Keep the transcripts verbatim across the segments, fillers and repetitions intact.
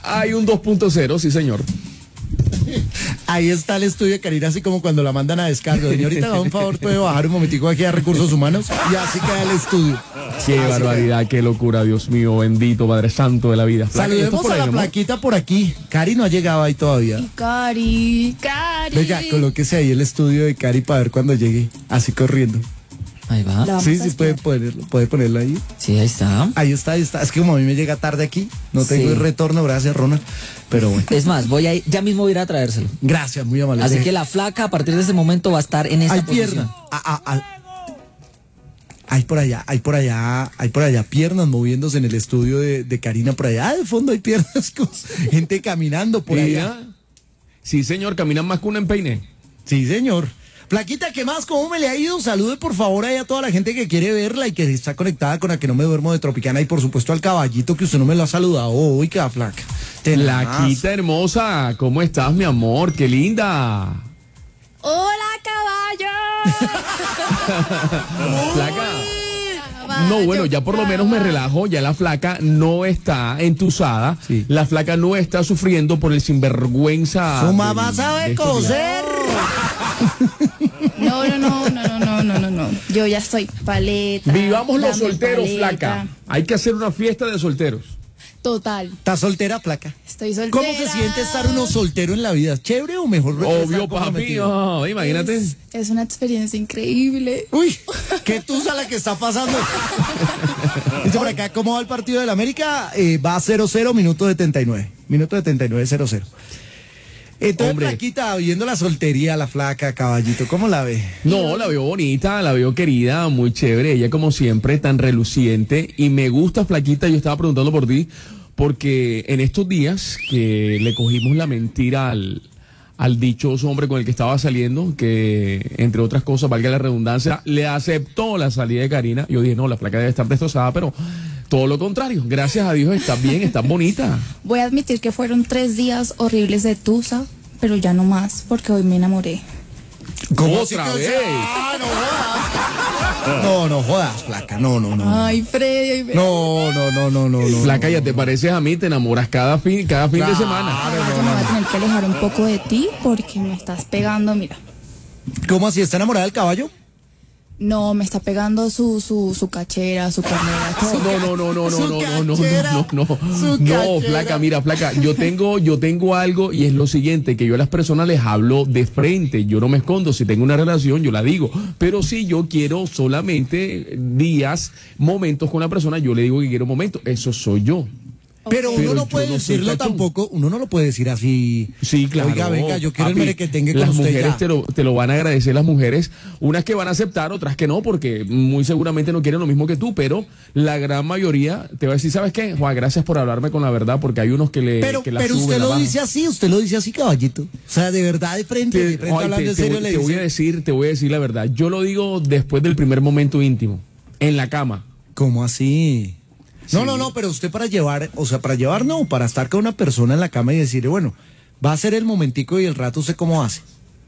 Hay un dos punto cero, sí señor. Ahí está el estudio de Karina, así como cuando la mandan a descargo. Señorita, da un favor, puede bajar un momentico aquí a Recursos Humanos y así queda el estudio. Qué así barbaridad, qué locura, Dios mío, bendito Padre Santo de la vida. Saludemos a la ahí, plaquita por aquí. Cari no ha llegado ahí todavía. Y Cari, Cari. Venga, colóquese ahí el estudio de Cari para ver cuando llegue, así corriendo. Ahí va. La Sí, vamos a sí, puede espiar. ponerlo, puede ponerlo ahí. Sí, ahí está. Ahí está, ahí está. Es que como a mí me llega tarde aquí, no tengo Sí. el retorno, gracias, Ronald. Pero bueno. Es más, voy a ir, ya mismo voy a ir a traérselo. Gracias, muy amable. Así Eh, que la flaca a partir de ese momento va a estar en esta hay posición. pierna. Ah, ah, ah. Hay por allá, hay por allá, hay por allá piernas moviéndose en el estudio de, de Karina por allá. Ah, de fondo hay piernas con gente caminando por allá. Mira. Sí, señor, caminan más que un empeine. Sí, señor. Plaquita, ¿qué más? ¿Cómo me le ha ido? Salude por favor ahí a toda la gente que quiere verla y que está conectada con la que no me duermo de Tropicana y por supuesto al caballito que usted no me lo ha saludado. Uy, qué flaca. Tenaz. Flaquita hermosa, ¿cómo estás, mi amor? Qué linda. ¡Hola, caballo! Flaca. No, bueno, ya por lo menos me relajo, ya la flaca no está entusada, Sí. la flaca no está sufriendo por el sinvergüenza. Su mamá del- sabe de este coser. No, no, no, no, no, no, no, no, no. Yo ya estoy paleta. Vivamos los dame solteros, paleta. flaca. Hay que hacer una fiesta de solteros. Total. ¿Está soltera, Placa? Estoy soltera. ¿Cómo se siente estar uno soltero en la vida? ¿Chévere o mejor? estar Obvio, papi. comprometido? Oh, imagínate. Es, es una experiencia increíble. Uy, qué tusa la que está pasando. Dice por acá, ¿cómo va el partido del América? Eh, va cero cero, minuto setenta y nueve. Minuto setenta y nueve, cero cero. Entonces, Hombre. Plaquita, viendo la soltería, la flaca, caballito, ¿cómo la ve? No, la veo bonita, la veo querida, muy chévere. Ella, como siempre, tan reluciente. Y me gusta, flaquita. Yo estaba preguntando por ti, porque en estos días que le cogimos la mentira al, al dichoso hombre con el que estaba saliendo, que, entre otras cosas, valga la redundancia, le aceptó la salida de Karina. Yo dije, no, la flaca debe estar destrozada, pero todo lo contrario. Gracias a Dios, está bien, está bonita. Voy a admitir que fueron tres días horribles de tusa, pero ya no más, porque hoy me enamoré. ¿Cómo Otra así que- vez. Ah, no jodas. No, no jodas, flaca, no, no, no. Ay, Freddy, ay, Freddy. No, no, no, no, no, no. Flaca, ya te pareces a mí, te enamoras cada fin, cada fin de semana. Ahora yo me voy a tener que alejar un poco de ti porque me estás pegando, mira. ¿Cómo así? ¿Está enamorada del caballo? No, me está pegando su, su, su cachera, su carnera, todo. No, no, no, no, Su no, no, no, cachera, no, no, no, su no, cachera. flaca, mira, flaca, yo tengo, yo tengo algo y es lo siguiente, que yo a las personas les hablo de frente, yo no me escondo, si tengo una relación yo la digo, pero si yo quiero solamente días, momentos con la persona, yo le digo que quiero momentos, eso soy yo. Pero uno Pero no yo puede no soy decirlo cachón. tampoco, uno no lo puede decir así. Sí, claro. Oiga, venga, yo quiero papi, el merequetengue con las usted mujeres ya. te lo, te lo van a agradecer las mujeres, unas que van a aceptar, otras que no, porque muy seguramente no quieren lo mismo que tú, pero la gran mayoría te va a decir, ¿sabes qué? Juan, gracias por hablarme con la verdad, porque hay unos que le Pero, que la pero suben, usted la lo bajan. dice así, usted lo dice así, caballito. O sea, de verdad, de frente, Te, de frente ay, hablando te- en te serio, voy- le te voy a dice. decir, te voy a decir la verdad. Yo lo digo después del primer momento íntimo, en la cama. ¿Cómo así? No, Sí. no, no, pero usted para llevar, o sea, para llevar no, para estar con una persona en la cama y decirle, bueno, va a ser el momentico y el rato, ¿usted cómo hace?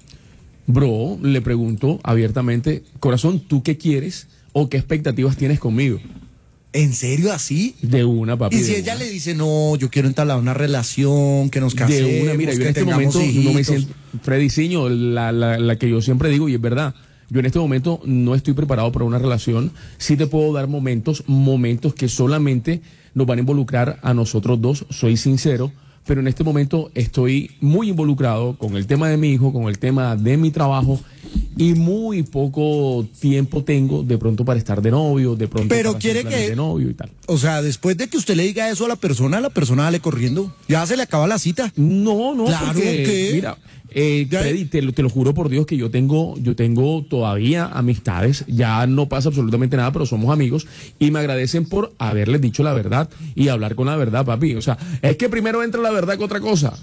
Bro, le pregunto abiertamente, corazón, ¿tú qué quieres o qué expectativas tienes conmigo? ¿En serio así? De una, papi. Y si de ella una. le dice, no, yo quiero entablar una relación, que nos casemos, De una, mira, yo que en este tengamos momento no me hijitos. siento, Freddy Ciño, la, la, la que yo siempre digo, y es verdad, yo en este momento no estoy preparado para una relación, sí te puedo dar momentos, momentos que solamente nos van a involucrar a nosotros dos, soy sincero, pero en este momento estoy muy involucrado con el tema de mi hijo, con el tema de mi trabajo, y muy poco tiempo tengo de pronto para estar de novio, de pronto Pero para hacer quiere planes que- de novio y tal. O sea, después de que usted le diga eso a la persona, la persona sale corriendo. Ya se le acaba la cita. No, no, Claro porque, que- mira, eh, Ya- Freddy, te, lo- te lo juro por Dios que yo tengo, yo tengo todavía amistades, ya no pasa absolutamente nada, pero somos amigos y me agradecen por haberles dicho la verdad y hablar con la verdad, papi. O sea, es que primero entra la verdad que otra cosa.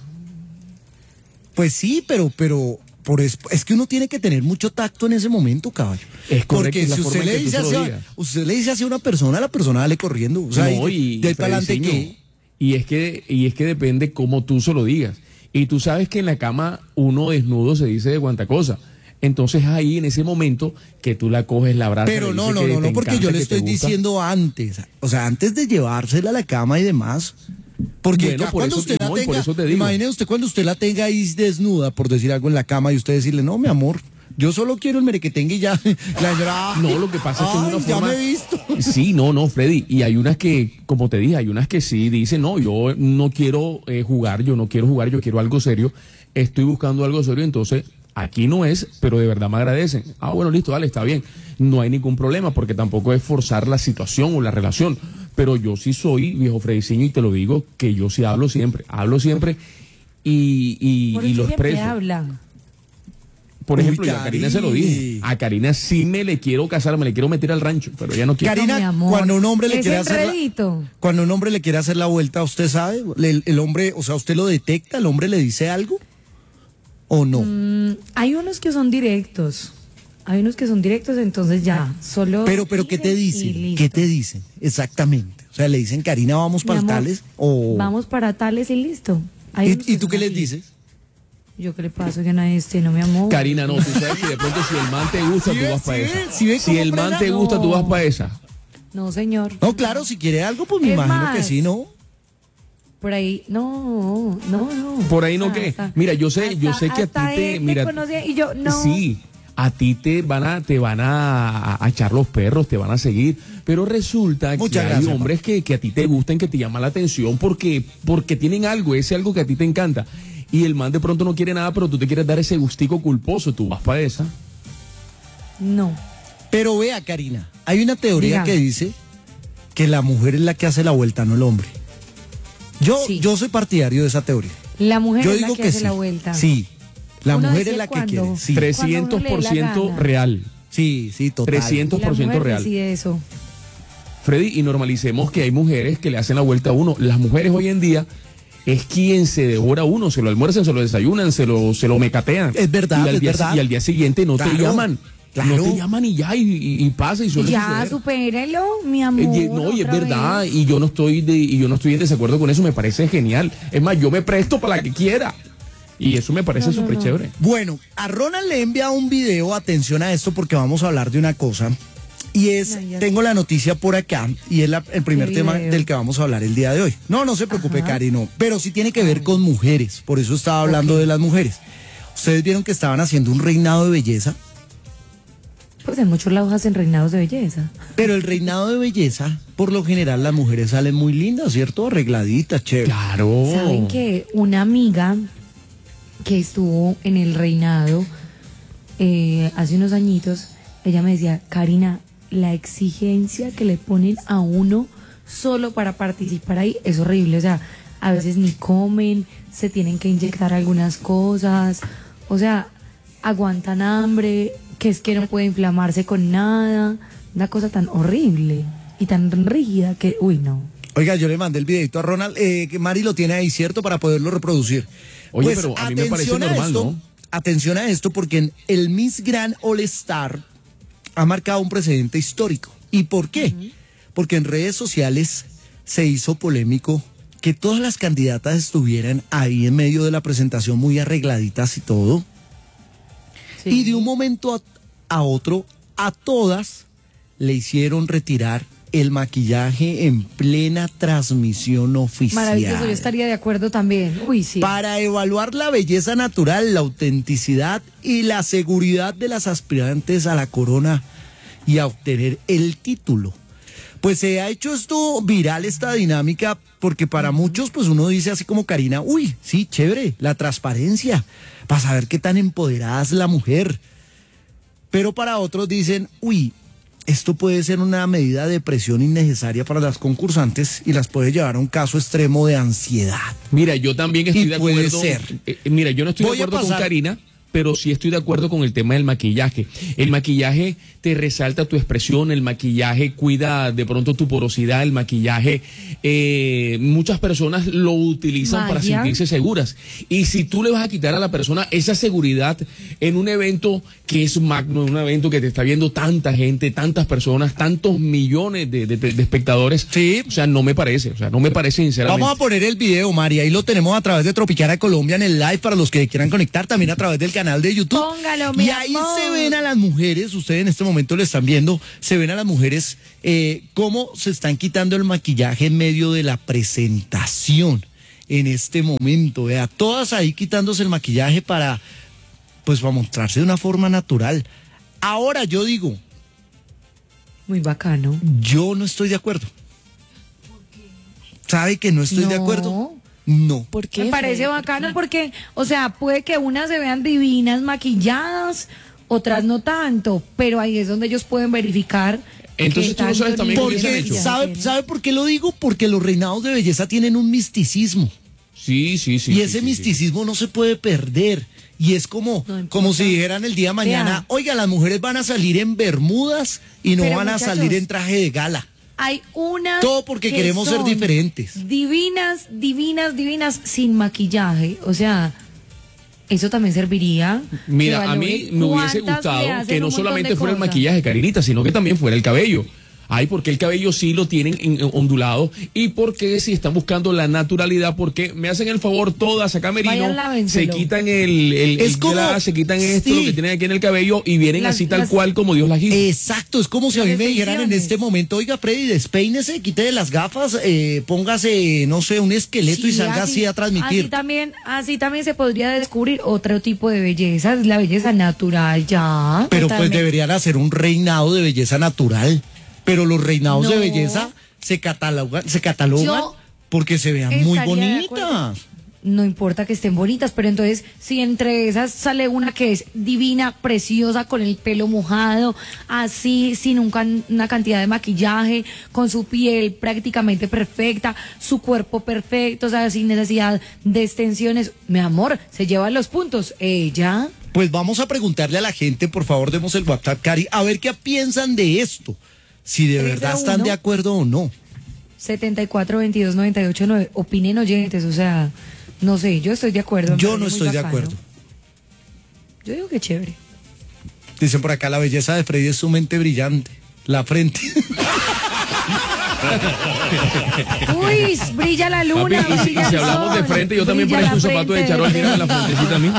Pues sí, pero, pero, por es, es que uno tiene que tener mucho tacto en ese momento, caballo. Es correcto, Porque es la si forma usted en le que tú dice se lo así, a- digas. usted le dice así a una persona, la persona sale corriendo. O sea, No, y y, de ahí para Freddy adelante Ciño, qué. y es que, y es que depende cómo tú se lo digas. Y tú sabes que en la cama uno desnudo se dice de cuanta cosa. Entonces ahí en ese momento que tú la coges, la abrazas. Pero le no, dices no, que no, te no, porque encanta, yo le que te estoy gusta. diciendo antes. O sea, antes de llevársela a la cama y demás, Porque Bueno, ya por cuando eso- usted la no, y por tenga, eso te digo. imagine usted cuando usted la tenga ahí desnuda, por decir algo en la cama, y usted decirle, no, mi amor, yo solo quiero el merequetengue y ya. La señora, No, lo que pasa es que es "Ay, una ya forma... me he visto. Sí, no, no, Freddy. Y hay unas que, como te dije, hay unas que sí dicen, no, yo no quiero eh, jugar, yo no quiero jugar, yo quiero algo serio. Estoy buscando algo serio, entonces aquí no es, pero de verdad me agradecen. Ah, bueno, listo, dale, está bien. No hay ningún problema porque tampoco es forzar la situación o la relación. Pero yo sí soy, viejo Frediciño, y te lo digo, que yo sí hablo siempre, hablo siempre y, y, Por y eso lo siempre expreso. habla. Por Uy, ejemplo, yo a Karina se lo dije. Cari. A Karina sí me le quiero casar, me le quiero meter al rancho, pero ella no quiere. Karina, No, mi amor. cuando un hombre le Ese quiere hacer la, enredito. cuando un hombre le quiere hacer la vuelta, ¿usted sabe? El, el hombre, o sea, ¿usted lo detecta? ¿El hombre le dice algo? ¿O no? Mm, hay unos que son directos. Hay unos que son directos, entonces ya, solo. Pero, pero, ¿qué te miren y dicen? listo. ¿Qué te dicen? Exactamente. O sea, le dicen, Karina, vamos Mi para amor, tales, o... Vamos para tales y listo. Hay unos ¿Y, y que tú son qué les así. dices? Yo qué le paso que no es este, no mi amor. Karina, no, tú sabes que de pronto si el man te gusta, ¿Sí tú ves? vas para ¿Sí esa. ves? ¿Sí ves Si cómo el man frena? te gusta, tú No. vas para esa. No, señor. No, claro, si quiere algo, pues me Es imagino más, que sí, ¿no? Por ahí, no, no, no. Por ahí no, Ah, ¿qué? hasta- Mira, yo sé, yo hasta- sé que a ti hasta te, él mira, me conocía y yo, no. sí, a ti te van a, te van a, a echar los perros, te van a seguir, pero resulta Muchas que hay gracias, hombres que, que a ti te gustan, que te llaman la atención porque, porque tienen algo, ese algo que a ti te encanta. Y el man de pronto no quiere nada, pero tú te quieres dar ese gustico culposo, tú vas para esa. No. Pero vea, Karina, hay una teoría Diga. que dice que la mujer es la que hace la vuelta, no el hombre. Yo, Sí. yo soy partidario de esa teoría. La mujer Yo es la digo que, que hace sí. la vuelta. Sí, la Uno mujer es decide la que cuándo. quiere. Sí, Cuando trescientos por uno le dé la ciento gana. real. sí, sí, total. trescientos por ciento La mujer real. decide eso. Freddy, y normalicemos que hay mujeres que le hacen la vuelta a uno. Las mujeres hoy en día es quien se devora a uno, se lo almuerzan, se lo desayunan, se lo, se lo mecatean. Es verdad, y al es día, verdad. Y al día siguiente no te Claro, llaman. claro. No te llaman y ya, y, y- y pasa y suele Ya, suceder. supérelo, mi Eh, amor. y- no, y es otra verdad, vez. y yo no estoy de, y yo no estoy en desacuerdo con eso, me parece genial. Es más, yo me presto para la que quiera. Y eso me parece No, no, súper no. chévere. Bueno, a Ronald le he enviado un video, atención a esto porque vamos a hablar de una cosa. Y es, No, ya tengo la noticia por acá y es la- el primer ¿Qué tema video? del que vamos a hablar el día de hoy. No, no se preocupe, Ajá. Cari, no. Pero sí tiene que ver con mujeres, por eso estaba hablando Ok. de las mujeres. Ustedes vieron que estaban haciendo un reinado de belleza, Pues en muchos lados hacen reinados de belleza. pero el reinado de belleza, por lo general las mujeres salen muy lindas, ¿cierto? Arregladitas, chévere. Claro. ¿Saben que una amiga que estuvo en el reinado eh, hace unos añitos, ella me decía, Karina, la exigencia que le ponen a uno solo para participar ahí es horrible. O sea, a veces ni comen, se tienen que inyectar algunas cosas, o sea, aguantan hambre, que es que no puede inflamarse con nada, una cosa tan horrible y tan rígida que, uy, no. Oiga, yo le mandé el videito a Ronald, eh, que Mari lo tiene ahí, ¿cierto? Para poderlo reproducir. Oye, Pues, pero a mí me parece atención a normal, esto, ¿no? Atención a esto, porque en el Miss Grand All Star ha marcado un precedente histórico. ¿Y por qué? Porque en redes sociales se hizo polémico que todas las candidatas estuvieran ahí en medio de la presentación muy arregladitas y todo. Sí. Y de un momento a, a otro, a todas le hicieron retirar el maquillaje en plena transmisión oficial. Maravilloso, yo estaría de acuerdo también. Uy, sí. Para evaluar la belleza natural, la autenticidad y la seguridad de las aspirantes a la corona y a obtener el título. Pues se ha hecho esto viral, esta dinámica, porque para muchos, pues uno dice así como Karina, uy, sí, chévere, la transparencia, para saber qué tan empoderada es la mujer. Pero para otros dicen, uy, esto puede ser una medida de presión innecesaria para las concursantes y las puede llevar a un caso extremo de ansiedad. Mira, yo también estoy Y de puede acuerdo. ser. eh, eh, mira, yo no estoy Voy de a acuerdo con pasar- Karina, pero sí estoy de acuerdo con el tema del maquillaje. El maquillaje te resalta tu expresión, el maquillaje cuida de pronto tu porosidad, el maquillaje, eh, muchas personas lo utilizan para Magia. sentirse seguras. Y si tú le vas a quitar a la persona esa seguridad en un evento que es magno, en un evento que te está viendo tanta gente, tantas personas, tantos millones de, de- de espectadores, Sí. o sea, no me parece, o sea, no me parece sinceramente. Vamos a poner el video, María, ahí lo tenemos a través de Tropicana Colombia en el live para los que quieran conectar, también a través del canal de YouTube. Póngalo, mi y ahí amor. se ven a las mujeres, ustedes en este momento lo están viendo, se ven a las mujeres eh, cómo se están quitando el maquillaje en medio de la presentación. En este momento, vea, todas ahí quitándose el maquillaje para, pues, para mostrarse de una forma natural. Ahora yo digo, Muy bacano. yo no estoy de acuerdo. ¿Sabe que no estoy de No. acuerdo? No. ¿Por qué? Me parece Fred? bacano porque, o sea, puede que unas se vean divinas, maquilladas, otras no tanto, pero ahí es donde ellos pueden verificar. Entonces qué tú no sabes tanto también nivel qué se han de Porque, hecho. maquillaje ¿sabe, tienen. ¿sabe por qué lo digo? Porque los reinados de belleza tienen un misticismo. Sí, sí, sí. y sí, ese sí, misticismo no se puede perder. Y es como, No importa. como si dijeran el día de mañana, Vea. oiga, las mujeres van a salir en bermudas y no Pero, van a muchachos, salir en traje de gala. Hay unas. Todo porque que queremos ser son diferentes. Divinas, divinas, divinas, sin maquillaje. O sea, eso también serviría. Mira, que a mí valoren me hubiese cuántas le gustado hacen que un no montón solamente de fuera el cosas. maquillaje, Karinita, sino que también fuera el cabello. Ay, porque el cabello sí lo tienen en- en ondulado y porque si están buscando la naturalidad, porque me hacen el favor todas acá Merino, Vayan, se lávenselo. quitan el, el, Es el como- glass, se quitan esto, sí. lo que tienen aquí en el cabello y vienen Las- así tal las- cual como Dios las hizo. Exacto, es como si a mí Las me dijeran en extensiones. este momento, oiga, Freddy, despeínese, quite las gafas, eh, póngase, no sé, un esqueleto y Sí, salga así, a transmitir. Así también, así también se podría descubrir otro tipo de belleza, es la belleza natural ya. Pero pues Totalmente. deberían hacer un reinado de belleza natural. Pero los reinados de No. belleza se catalogan, se catalogan Yo porque se vean muy estaría de acuerdo. bonitas. No importa que estén bonitas, pero entonces si entre esas sale una que es divina, preciosa, con el pelo mojado, así, sin un can- una cantidad de maquillaje, con su piel prácticamente perfecta, su cuerpo perfecto, o sea, sin necesidad de extensiones, mi amor, se llevan los puntos. Ella, Pues vamos a preguntarle a la gente, por favor, demos el WhatsApp, Cari, a ver qué piensan de esto. Si de Tres verdad a están uno. de acuerdo o no. setenta y cuatro, veintidós, noventa y ocho, nueve, opinen oyentes, o sea, no sé, yo estoy de acuerdo. me Yo parece no muy estoy de bacano. acuerdo. Yo digo que chévere. Dicen por acá, la belleza de Freddy es su mente brillante. La frente. Uy, brilla la luna. Papi, y si, brilla y si el hablamos de sol, frente, yo también brilla parezco un la zapato de frente charol, de mira la Freddy. frentecita a mí.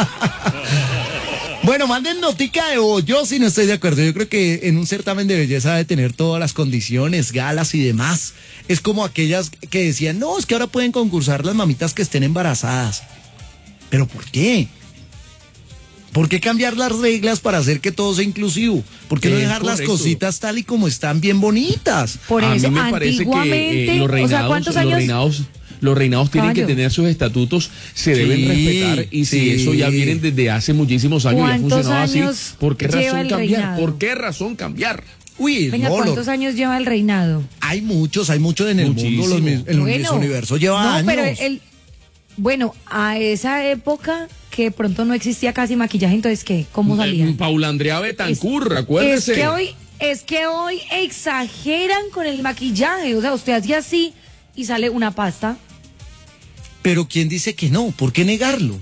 Bueno, manden notica de voz. Yo sí no estoy de acuerdo. Yo creo que en un certamen de belleza debe tener todas las condiciones, galas y demás. Es como aquellas que decían, no, es que ahora pueden concursar las mamitas que estén embarazadas. ¿Pero por qué? ¿Por qué cambiar las reglas para hacer que todo sea inclusivo? ¿Por qué no Es dejar las correcto. cositas tal y como están bien bonitas? Por A eso, mí me parece que antiguamente, eh, los o sea, reinados, ¿cuántos los años? reinados, los reinados tienen que Caballo. tener sus estatutos, se Sí, deben respetar y si sí. eso ya viene desde hace muchísimos años y ha ¿Cuántos funcionado así, años ¿por qué lleva razón el cambiar? reinado? ¿Por qué razón cambiar? Uy, Venga, no, lo- ¿cuántos años lleva el reinado? hay muchos, hay muchos en el Muchísimo. mundo. Los, mi- el Bueno, universo lleva no, años. pero el, bueno, a esa época que de pronto no existía casi maquillaje, entonces ¿qué? ¿Cómo salía? Eh, Paula Andrea Betancur, Es acuérdese. que hoy, es que hoy exageran con el maquillaje, o sea, usted hacía así y sale una pasta. Pero ¿quién dice que no? ¿Por qué negarlo?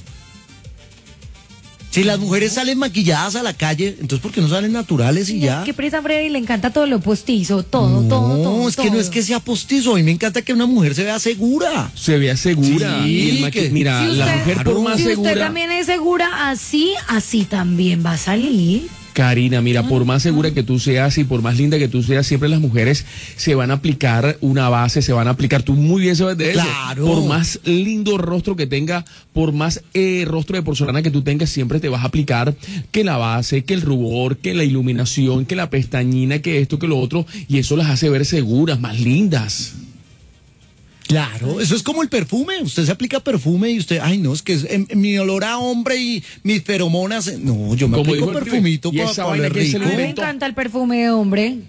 Si las mujeres salen maquilladas a la calle, entonces ¿por qué no salen naturales y ya? Que presa Freddy le encanta todo lo postizo, todo, no, todo, todo. es que no todo. es que sea postizo. A mí me encanta que una mujer se vea segura. Se vea segura. Sí, y el maqui- que- Mira, Si la usted- mujer por Claro. más Si segura. usted también es segura así, así también va a salir. Karina, mira, por más segura que tú seas y por más linda que tú seas, siempre las mujeres se van a aplicar una base, se van a aplicar, tú muy bien sabes de eso. Claro. Por más lindo rostro que tenga, por más eh, rostro de porcelana que tú tengas, siempre te vas a aplicar que la base, que el rubor, que la iluminación, que la pestañina, que esto, que lo otro, y eso las hace ver seguras, más lindas. Claro, eso es como el perfume. Usted se aplica perfume y usted, ay, no, es que es, en- en mi olor a hombre y mis feromonas. eh, No, yo me Como aplico dijo el perfumito pibe, y para esa pa vaina oler que es el rico. A mí me invento. encanta el perfume de hombre.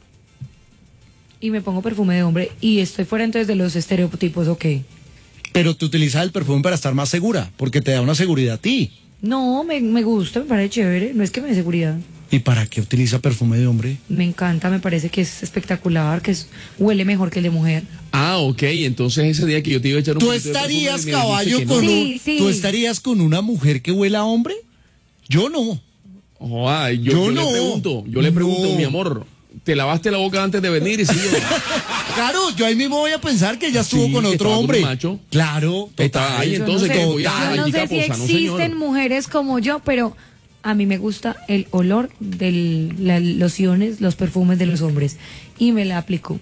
Y me pongo perfume de hombre. Y estoy fuera entonces de los estereotipos, ok. Pero tú utilizas el perfume para estar más segura, porque te da una seguridad a ti. No, me, me gusta, me parece chévere. No es que me dé seguridad. ¿Y para qué utiliza perfume de hombre? Me encanta, me parece que es espectacular, que es, huele mejor que el de mujer. Ah, ok, entonces ese día que yo te iba a echar un ¿Tú poquito de perfume, estarías, me dijiste caballo, que no. con Sí, un, sí. ¿tú estarías con una mujer que huela a hombre? Yo no. Oh, ay, yo, Yo yo no. le pregunto, yo le pregunto, No. mi amor, ¿te lavaste la boca antes de venir? Y sí, yo, Claro, yo ahí mismo voy a pensar que ella estuvo Sí, con que otro estaba con hombre. un macho. Claro, Estaba total. ahí, Yo entonces no sé, que voy a yo no allí sé si caposa, no, existen señor. mujeres como yo, pero a mí me gusta el olor de las lociones, los perfumes de los hombres. Y me la aplico.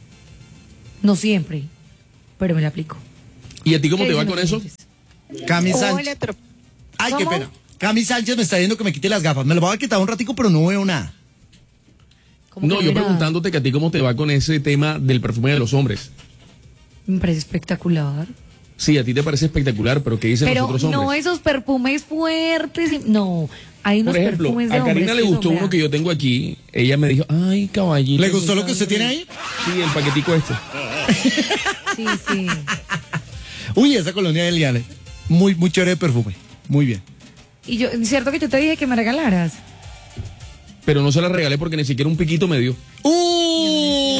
No siempre, pero me la aplico. ¿Y a ti cómo ¿Qué te va dicen con los eso? oyentes? Cami Hola, Sánchez. tro- Ay, qué ¿Cómo? pena. Cami Sánchez me está diciendo que me quite las gafas. Me las voy a quitar un ratico, pero no veo nada. ¿Cómo No, que yo verá? preguntándote que a ti cómo te va con ese tema del perfume de los hombres. Me parece espectacular. Sí, a ti te parece espectacular, pero ¿qué dicen Pero los otros hombres? no esos perfumes fuertes. y- No, hay unos Por ejemplo, perfumes de a Karina hombres le que gustó son, uno que vea. yo tengo aquí. Ella me dijo, ay, caballito. ¿Le gustó lo que usted tiene ahí? Sí, el paquetico este. Sí, sí. Uy, esa colonia de Eliane. Muy, muy chévere de perfume. Muy bien. Y yo, cierto que yo te dije que me regalaras. Pero no se la regalé porque ni siquiera un piquito me dio. Uy.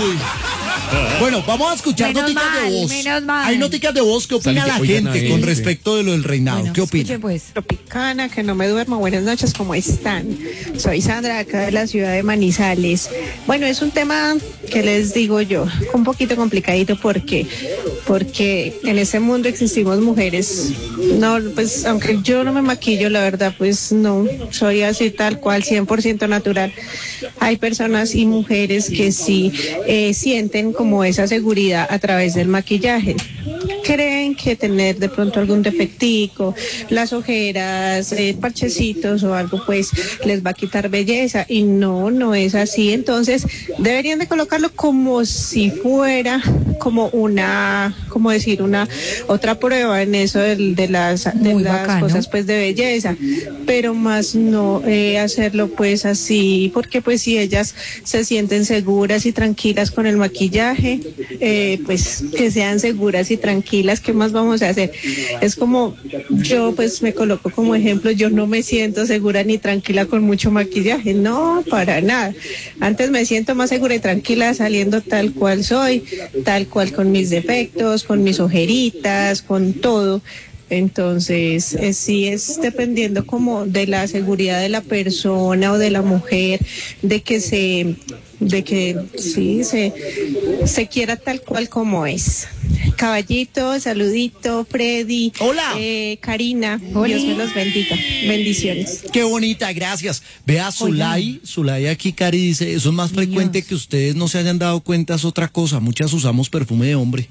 Bueno, vamos a escuchar Menos noticas mal, de voz. menos mal. Hay noticas de voz. ¿Qué opina Sale la que oigan gente a con él, respecto de lo del reinado? Bueno, ¿Qué opina? escuche, pues. Tropicana, que no me duermo. Buenas noches, ¿cómo están? Soy Sandra, acá de la ciudad de Manizales. Bueno, es un tema que les digo yo, un poquito complicadito. ¿Por qué? Porque en este mundo existimos mujeres. No, pues, aunque yo no me maquillo, la verdad, pues no, soy así tal cual, cien por ciento natural. Hay personas y mujeres que sí eh, sienten como esa seguridad a través del maquillaje. Creen que tener de pronto algún defectico, las ojeras, eh, parchecitos o algo, pues les va a quitar belleza, y no, no es así. Entonces deberían de colocarlo como si fuera como una, como decir, una otra prueba en eso del- de, las, de Muy las bacano. cosas pues de belleza, pero más no eh, hacerlo pues así, porque pues si ellas se sienten seguras y tranquilas con el maquillaje, eh, pues que sean seguras y tranquilas. ¿Qué más vamos a hacer? Es como yo pues me coloco como ejemplo, yo no me siento segura ni tranquila con mucho maquillaje, no, para nada. Antes me siento más segura y tranquila saliendo tal cual soy, tal cual con mis defectos, con mis ojeritas, con todo. Entonces, eh, sí es dependiendo como de la seguridad de la persona o de la mujer, de que se, de que sí se, se quiera tal cual como es. Caballito, saludito, Freddy. Hola. Eh, Karina, Hola. Dios me los bendiga. Bendiciones. Qué bonita, gracias. Vea, Zulay, Zulay aquí, Cari, dice, eso es más Niños. frecuente que ustedes no se hayan dado cuenta, es otra cosa. Muchas usamos perfume de hombre.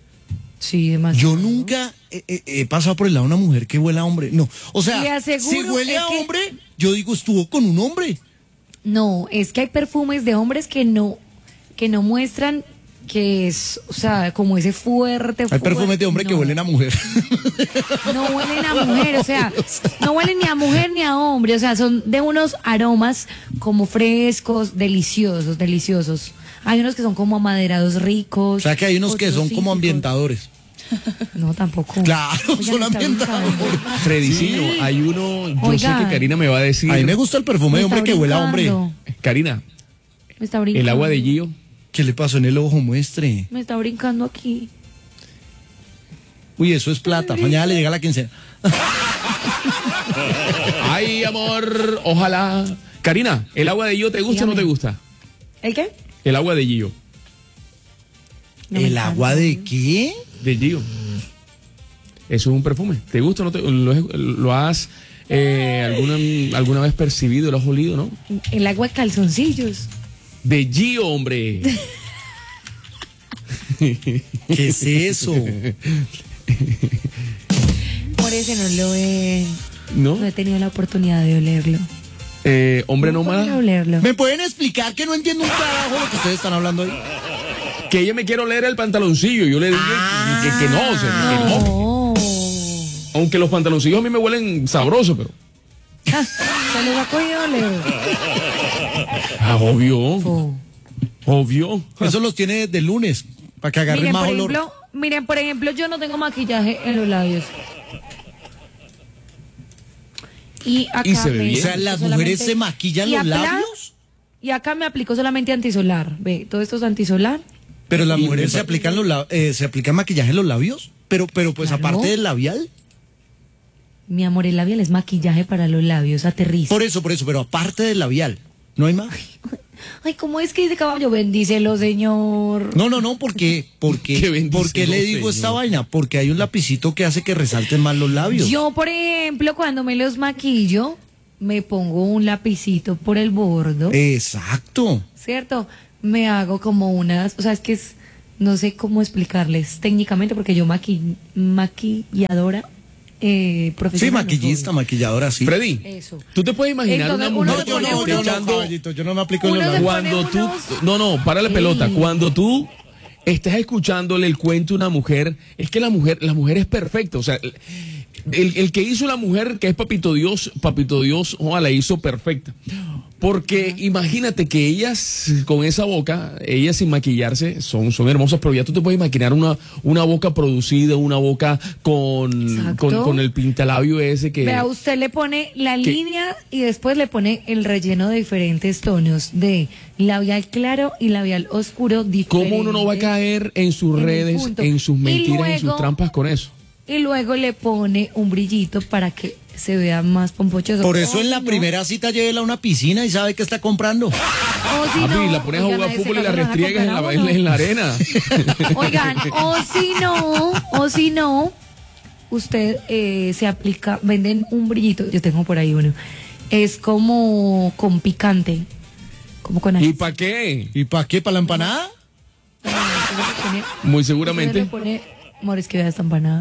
Sí, demasiado. Yo nunca he, he- he pasado por el lado de una mujer que huele a hombre. No, o sea, Le aseguro si huele es a que- hombre, yo digo, estuvo con un hombre. No, es que hay perfumes de hombres que no, que no muestran que es, o sea, como ese fuerte. Hay fuerte, perfumes de hombre que no. huelen a mujer. No huelen a mujer, o sea, no huelen ni a mujer ni a hombre, o sea, son de unos aromas como frescos, deliciosos, deliciosos. Hay unos que son como amaderados ricos. O sea que hay unos que otros son como cítricos. ambientadores. No, tampoco. Claro, Oigan, son está ambientadores. brincando. Fredicino, hay uno, yo Oigan. sé que Karina me va a decir. A mí me gusta el perfume Me de hombre está que huele a hombre. brincando. Karina, Me está brincando. el agua de Gio. ¿Qué le pasó en el ojo? Muestre. Me está brincando aquí. Uy, eso es plata. Mañana le llega la quincena. Ay, amor, ojalá. Karina, ¿el agua de Gio te gusta o no te Dígame. gusta? ¿El qué? El agua de Gio. No me ¿El encanta. agua de qué? De Gio. Eso es un perfume. ¿Te gusta o no te lo, lo has eh, alguna, alguna vez percibido, lo has olido, no? El agua de calzoncillos. De Gio, hombre. ¿Qué es eso? Por eso no lo he, ¿No? no he tenido la oportunidad de olerlo. Eh, hombre ¿Cómo nómada. podría olerlo? ¿Me pueden explicar que no entiendo un carajo lo que ustedes están hablando ahí? Que ella me quiere oler el pantaloncillo. Yo le dije que, que- que no, o sea, que no. No. Aunque los pantaloncillos a mí me huelen sabrosos, pero. Ah, se los ha cogido oler. Ah, obvio. Oh. Obvio. Eso los tiene desde el lunes, para que agarren Miren, más por olor. ejemplo, miren, por ejemplo, yo no tengo maquillaje en los labios. Y acá Y se ve me- bien. O sea, ¿las solamente- mujeres se maquillan y los acá- labios? Y acá me aplico solamente antisolar. Ve, todo esto es antisolar. Pero las Y mujeres me se pa- aplican los la- eh, se aplican maquillaje en los labios, pero pero pues Claro. aparte del labial. Mi amor, el labial es maquillaje para los labios, aterriza. Por eso, por eso, pero aparte del labial, no hay más. Ay, ¿cómo es que dice caballo? Bendícelo, señor. No, no, no, ¿por qué? ¿Por Que qué? bendice ¿Por qué le Dios, digo señor. esta vaina? Porque hay un lapicito que hace que resalten más los labios. Yo, por ejemplo, cuando me los maquillo, me pongo un lapicito por el bordo, Exacto. ¿cierto? Me hago como unas, o sea, es que es, no sé cómo explicarles técnicamente, porque yo maqui, maquilladora eh, Sí, profesional. no maquillista, soy. maquilladora, sí. Freddy, Eso. tú te puedes imaginar Entonces, una uno mujer se yo pone que no, esté yo no, echando- caballito, yo no me aplico en Uno los se labios. cuando pone tú, unos- no, no, para la Sí. pelota, cuando tú estás escuchándole el cuento a una mujer, es que la mujer, la mujer es perfecta, o sea, el, el que hizo la mujer, que es Papito Dios, Papito Dios, ojalá la hizo perfecta. Porque imagínate que ellas con esa boca, ellas sin maquillarse, son, son hermosas, pero ya tú te puedes imaginar una, una boca producida, una boca con, Exacto. con, con el pintalabio ese que... Vea, usted le pone la ¿Qué? línea y después le pone el relleno de diferentes tonos de labial claro y labial oscuro diferente. ¿Cómo uno no va a caer en sus en el redes, punto. en sus Y mentiras, en sus luego- trampas con eso? Y luego le pone un brillito para que se vea más pompochoso. Por eso O en la si no- primera cita llévela a una piscina y sabe qué está comprando. o si Papi, no, la pones a oigan, jugar a ese fútbol y la caso le van a restriegas en la, comprar a en la- uno. en la arena. Oigan, o si no, o si no, usted eh, se aplica, venden un brillito, yo tengo por ahí uno, es como con picante, como con ¿Y ají. para qué? ¿Y para qué? ¿Para la empanada? Muy Usted seguramente. le pone, amor, es que vea esta empanada.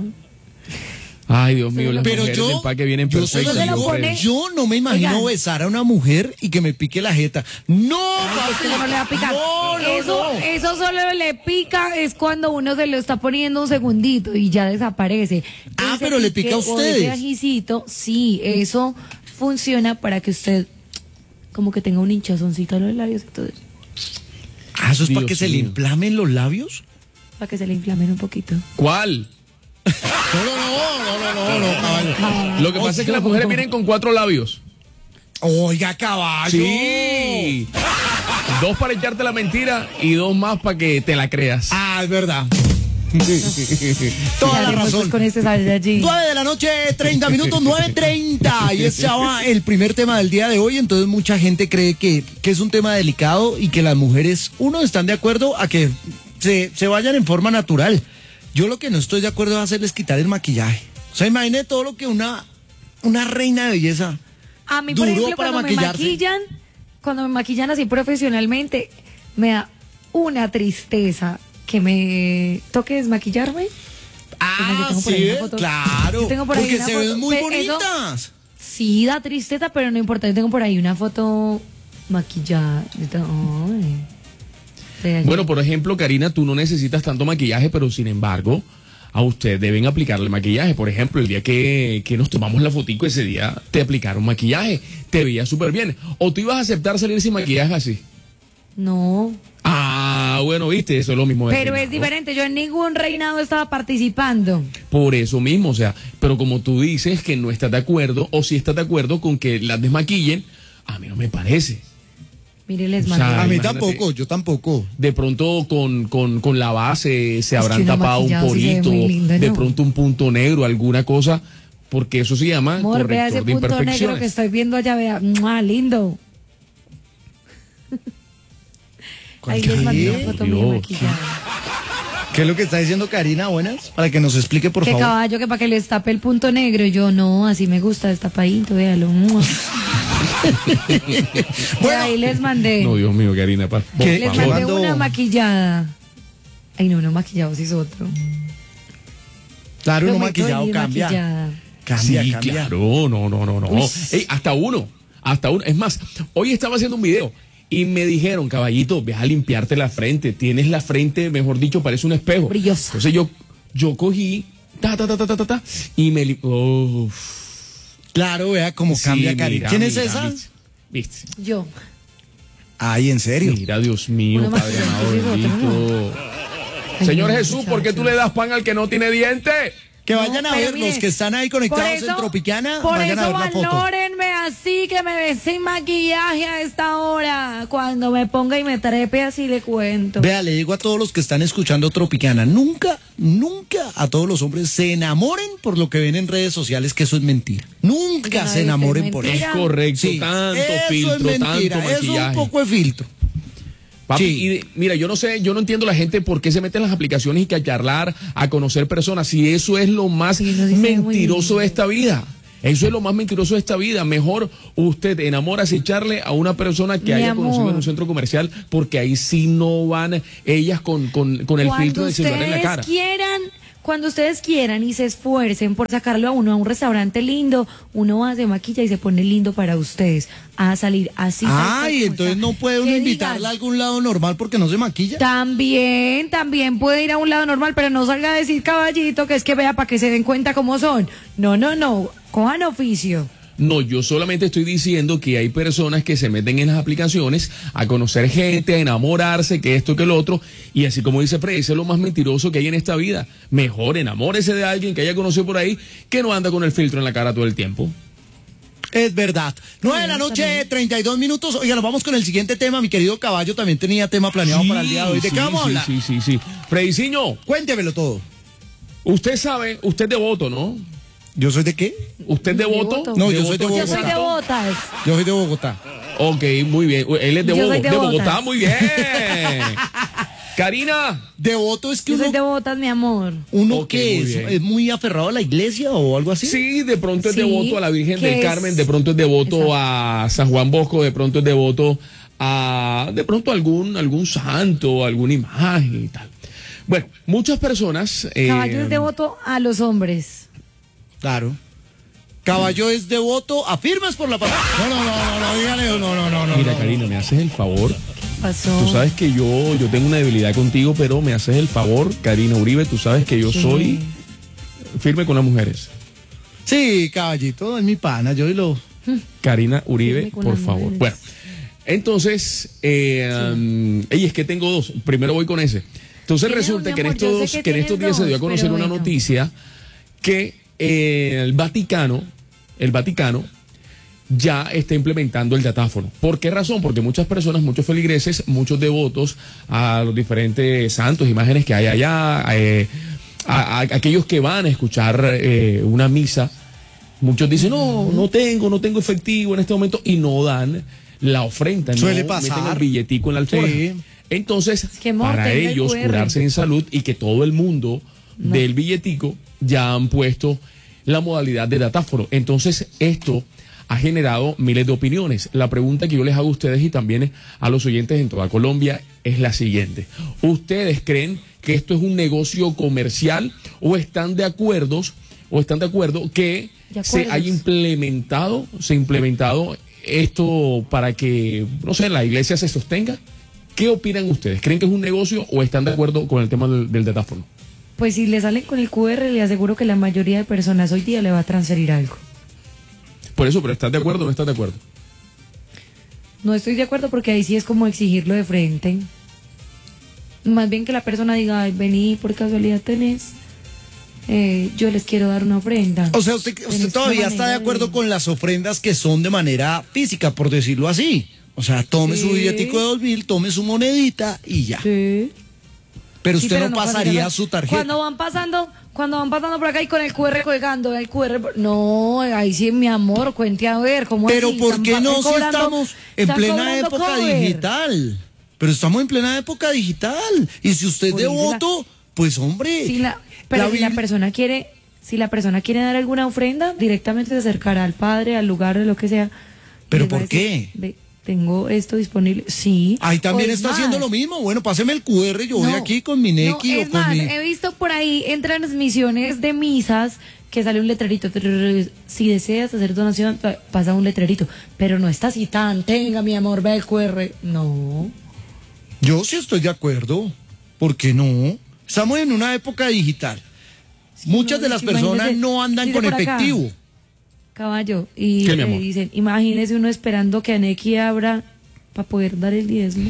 Ay, Dios mío, las Pero mujeres del yo, empaque vienen yo, se lo perfectas. lo digo, Freddy. pone- yo no me imagino Oigan. besar a una mujer y que me pique la jeta. No, Ay, es que eso no le va a picar. No, no, eso, no. eso solo le pica es cuando uno se lo está poniendo un segundito y ya desaparece. Ah, Ese pero le pique pica a o ustedes. ese ajicito, sí, eso funciona para que usted como que tenga un hinchazoncito en los labios, entonces, Ah, ¿eso es para Dios que se le mío. inflamen los labios? para que se le inflamen un poquito. ¿Cuál? No, no, no, no, no, no, no, caballo. Lo que pasa es que las mujeres vienen con cuatro labios. Oiga, caballo. Sí. Dos para echarte la mentira y dos más para que te la creas. Ah, es verdad. Toda ¿Qué la haremos, pues, razón. con este saber de allí? nueve de la noche, treinta minutos, nueve treinta. Y ese va el primer tema del día de hoy. Entonces mucha gente cree que, que es un tema delicado y que las mujeres, uno, están de acuerdo a que se, se vayan en forma natural. Yo lo que no estoy de acuerdo es hacerles quitar el maquillaje. O sea, imagine todo lo que una, una reina de belleza A mí, por duró ejemplo, para cuando me maquillarse. maquillan, cuando me maquillan así profesionalmente, me da una tristeza que me toque desmaquillarme. Venga, yo Ah, tengo por ahí sí, una foto. claro. Yo tengo por ahí Porque una se foto, ven muy pe- eso- bonitas. Sí, da tristeza, pero no importa. Yo tengo por ahí una foto maquillada. Yo tengo- ay. Vea, yo- Bueno, por ejemplo, Karina, tú no necesitas tanto maquillaje, pero sin embargo, a usted deben aplicarle maquillaje. Por ejemplo, el día que, que nos tomamos la fotico, ese día te aplicaron maquillaje. Te veías súper bien. ¿O tú ibas a aceptar salir sin maquillaje así? No, Ah, bueno, viste, eso es lo mismo. de pero es reinado. diferente. Yo en ningún reinado estaba participando. Por eso mismo, o sea, pero como tú dices que no estás de acuerdo, o si estás de acuerdo con que las desmaquillen, a mí no me parece. Mire, les O sea, mandé. A mí imagínate. tampoco, yo tampoco. De pronto con, con, con la base se Es habrán que una tapado un maquillada sí se ve porito, muy linda, de ¿no? pronto un punto negro, alguna cosa, porque eso se llama Amor, vea ese corrector de punto negro imperfecciones. que estoy viendo allá, vea. ¡Mua, lindo! Ahí les mandé una ¿Qué? foto mía Dios. maquillada. ¿Qué es lo que está diciendo Karina? Buenas. Para que nos explique, por Que favor. caballo, que para que les tape el punto negro. Y yo, no, así me gusta, destapadito, véalo. ¡Mua! Bueno. Ahí les mandé. No, Dios mío, Karina, pa- por ¿Qué? les favor. mandé Cuando- una maquillada. Ay, no, no maquillado, sí es otro. Claro, uno Prometo maquillado venir cambia. maquillada. Cambia, Sí, cambia. claro, no, no, no, no. Uy. Ey, hasta uno, hasta uno. Es más, hoy estaba haciendo un video y me dijeron, caballito, ve a limpiarte la frente. Tienes la frente, mejor dicho, parece un espejo. Brillosa. Entonces yo, yo cogí, ta, ta, ta, ta, ta, ta, ta, y me... li- Uf. Claro, vea cómo Sí, cambia Karina. mira, ¿Quién es mira, esa? ¿viste? ¿Viste? Yo. Ay, ¿en serio? Mira, Dios mío, Una Padre maquillada, amado sí, es otro, bendito. Ay, Señor no, Jesús, ¿por qué tú muchachos. le das pan al que no tiene diente? Que vayan No, a pero ver, mire, los que están ahí conectados por eso- en Tropicana, por vayan a eso ver la foto. valórenme así, que me ves sin maquillaje a esta hora. Cuando me ponga y me trepe así le cuento. Vea, le digo a todos los que están escuchando Tropicana, nunca, nunca a todos los hombres se enamoren por lo que ven en redes sociales, que eso es mentira. Nunca Oigan, se ay, enamoren es por mentira. Es eso. correcto, Sí, tanto eso filtro, es mentira, tanto eso es un maquillaje. poco de filtro. Papi, Sí. y de- mira, yo no sé, yo no entiendo la gente por qué se mete en las aplicaciones y que a charlar, a conocer personas, si eso es lo más Sí, no, sí se ve muy mentiroso lindo. de esta vida. Eso es lo más mentiroso de esta vida. Mejor usted enamórase y echarle a una persona que Mi haya conocido amor. en un centro comercial, porque ahí sí no van ellas con, con, con el Cuando filtro del celular en la cara. ustedes quieran, cuando ustedes quieran y se esfuercen por sacarlo a uno a un restaurante lindo, uno va, se maquilla y se pone lindo para ustedes a salir así. tal cual Ay, como entonces está. no puede uno Que invitarla digan, a algún lado normal porque no se maquilla. También, también puede ir a un lado normal, pero no salga a decir caballito, que es que vea para que se den cuenta cómo son. No, no, no, cojan oficio. No, yo solamente estoy diciendo que hay personas que se meten en las aplicaciones a conocer gente, a enamorarse, que esto, que lo otro, y así como dice Freddy, eso es lo más mentiroso que hay en esta vida. Mejor enamórese de alguien que haya conocido por ahí, que no anda con el filtro en la cara todo el tiempo. Es verdad. Nueve de la noche, treinta y dos minutos. Oiga, nos vamos con el siguiente tema. Mi querido Caballo también tenía tema planeado para el día de hoy. ¿De Sí, qué vamos a sí, hablar? Sí, sí, sí. Frediciño, Cuéntemelo todo. usted sabe, usted es devoto, ¿no? ¿Yo soy de qué? ¿Usted es devoto? Devoto. No, yo soy de Yo Bogotá. soy de botas. Yo soy de Bogotá. Ok, muy bien. Él es de, Yo Bogo- soy de de Bogotá, botas. muy bien. Karina. Devoto es que Yo soy uno, de botas, mi amor. uno Ok, que muy es, bien. es muy aferrado a la iglesia o algo así. Sí, de pronto es Sí, devoto a la Virgen que del es- Carmen, de pronto es devoto a San Juan Bosco, de pronto es devoto a, de pronto a algún, algún santo, alguna imagen y tal. Bueno, muchas personas... eh, Caballo es devoto a los hombres. Claro. Caballo es devoto a firmes por la palabra. No, no, no, no, no, dígale, no, no, no, no. Mira, no. Karina, me haces el favor. Pasó. Tú sabes que yo, yo tengo una debilidad contigo, pero me haces el favor, Karina Uribe, tú sabes que yo Sí. soy firme con las mujeres. Sí, caballito, es mi pana, yo y lo... Karina Uribe, Firme con por las favor. mujeres. Bueno, entonces, eh, um, ey, es que tengo dos. Primero voy con ese. Entonces Tiene resulta un, que en mi amor, yo estos, sé que que en estos tienes días se dio a dos, conocer pero una bueno. noticia que eh, el Vaticano, el Vaticano ya está implementando el datáfono. ¿Por qué razón? Porque muchas personas, muchos feligreses, muchos devotos a los diferentes santos, imágenes que hay allá, eh, a, a- aquellos que van a escuchar eh, una misa, muchos dicen, no, no tengo, no tengo efectivo en este momento y no dan la ofrenda, Suele no pasar. meten el billetico en la alforja. Sí. Entonces, que, amor, para tenga el ellos Q R. curarse en salud y que todo el mundo del billetico ya han puesto la modalidad de datáforo. Entonces, esto ha generado miles de opiniones. La pregunta que yo les hago a ustedes y también a los oyentes en toda Colombia es la siguiente. ¿Ustedes creen que esto es un negocio comercial o están de acuerdo, o están de acuerdo que De se acuerdos. haya implementado, se ha implementado esto para que, no sé, la iglesia se sostenga? ¿Qué opinan ustedes? ¿Creen que es un negocio o están de acuerdo con el tema del, del datáfono? Pues si le salen con el Q R, le aseguro que la mayoría de personas hoy día le va a transferir algo. Por eso, pero ¿estás de acuerdo o no estás de acuerdo? No estoy de acuerdo porque ahí sí es como exigirlo de frente. Más bien que la persona diga, ay, vení, por casualidad tenés, eh, yo les quiero dar una ofrenda. O sea, usted, usted Tenés todavía una está de manera acuerdo de- con las ofrendas que son de manera física, por decirlo así. O sea, tome su Sí. billetico de dos mil, tome su monedita y ya. Sí. Pero Sí, usted pero no cuando pasaría llegan- su tarjeta. Cuando van pasando, cuando van pasando por acá y con el Q R colgando, el Q R, por- no, ahí sí, mi amor, cuente a ver, ¿cómo Pero así? ¿por Están qué pa- no si cobrando- estamos en están plena cobrando época cover? digital? Pero estamos en plena época digital. Y si usted es Por eso la- devoto, pues hombre. Si la, pero la si la Biblia- persona quiere, si la persona quiere dar alguna ofrenda, directamente se acercará al padre, al lugar, de lo que sea. y ¿Pero les va a por decir, qué? "Ve, tengo esto disponible. Sí. Ahí también o es está haciendo más, lo mismo. Bueno, páseme el Q R, yo voy no, aquí con mi no, Neki es o con más, mi... he visto por ahí en transmisiones de misas que sale un letrerito. trrr, Si deseas hacer donación, pa- pasa un letrerito. Pero no está así tan, tenga mi amor, ve el Q R. No. Yo sí estoy de acuerdo. ¿Por qué no? Estamos en una época digital. Muchas no, de las imagínese, personas no andan dice con por acá. efectivo. Caballo, y ¿Qué, mi eh, amor? dicen, imagínese uno esperando que Aneki abra para poder dar el diezmo.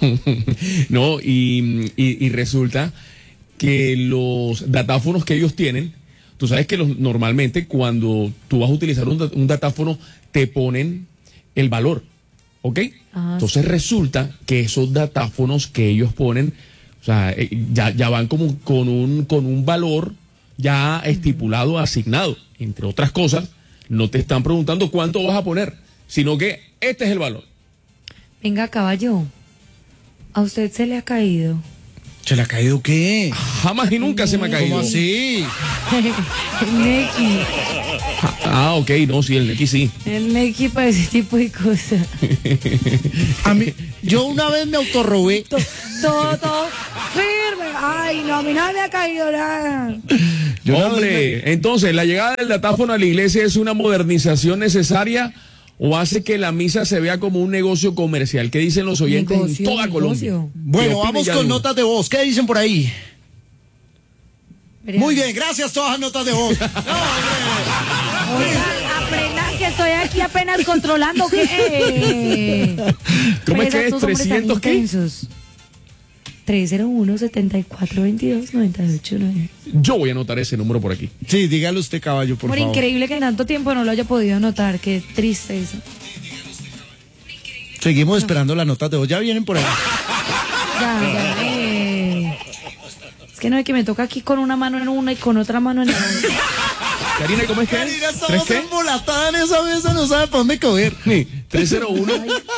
No, y, y- y resulta que los datáfonos que ellos tienen, tú sabes que los, normalmente cuando tú vas a utilizar un, da- un datáfono te ponen el valor, ¿ok? Ah, Entonces resulta que esos datáfonos que ellos ponen, o sea, eh, ya, ya van como con un, con un valor ya estipulado, asignado, entre otras cosas, no te están preguntando cuánto vas a poner, sino que este es el valor. Venga, caballo. ¿A usted se le ha caído? ¿Se le ha caído qué? Jamás y nunca se me ha caído. ¿Cómo así? El Neki. Ah, ok, no, sí, el Neki sí. El Neki para ese tipo de cosas. A mí, yo una vez me autorrobé. Todo, todo firme. Ay, no, a mí no me ha caído nada. Yo una vez Hombre, entonces, ¿la llegada del datáfono a la iglesia es una modernización necesaria o hace que la misa se vea como un negocio comercial? ¿Qué dicen los oyentes Negocio, en toda negocio. Colombia? Bueno, ¿Qué opina vamos Yadú? con notas de voz. ¿Qué dicen por ahí? Veremos. Muy bien, gracias todas las notas de voz. No, hombre. Oiga, aprendan que estoy aquí apenas controlando que... ¿Cómo es que es? Estos hombres tan ¿trescientos qué? intensos. tres cero uno, setenta y cuatro veintidós, noventa y ocho nueve. Yo voy a anotar ese número por aquí. Sí, dígale usted, caballo, por Por favor. increíble que en tanto tiempo no lo haya podido anotar, qué tristeza. Seguimos esperando las notas de voz. Ya vienen por ahí. Ya, ya, eh. Es que no es que me toca aquí con una mano en una y con otra mano en la otra. Karina, ¿cómo es que es? Karina, ¿Tres estamos qué? embolatada en esa mesa, no sabe para dónde coger. Sí, tres cero uno.